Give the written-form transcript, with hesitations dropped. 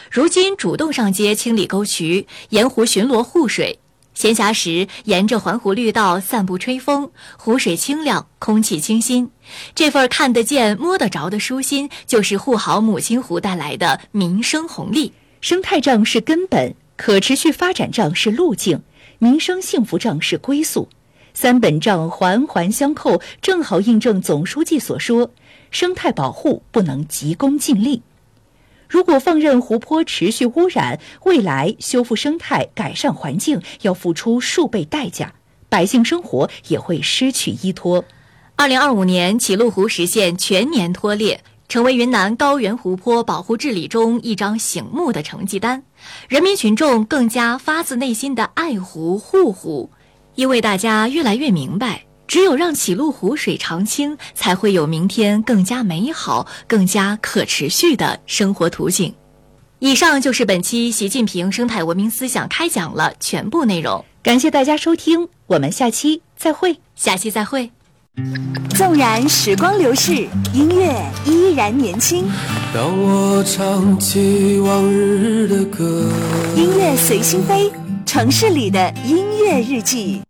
如今主动上街清理沟渠，沿湖巡逻护水。闲暇时沿着环湖绿道散步吹风，湖水清亮，空气清新。这份看得见摸得着的舒心，就是护好母亲湖带来的民生红利。 生态账是根本，可持续发展账是路径，民生幸福账是归宿。三本账环环相扣，正好印证总书记所说，生态保护不能急功近利。如果放任湖泊持续污染，未来修复生态、改善环境要付出数倍代价，百姓生活也会失去依托。 2025年，启鹿湖实现全年脱裂，成为云南高原湖泊保护治理中一张醒目的成绩单。人民群众更加发自内心的爱湖护湖，因为大家越来越明白，只有让启鹿湖水常清，才会有明天更加美好、更加可持续的生活图景。以上就是本期习近平生态文明思想开讲了全部内容， 感谢大家收听，我们下期再会。 纵然时光流逝，音乐依然年轻。 当我唱起往日的歌， 音乐随心飞，城市里的音乐日记。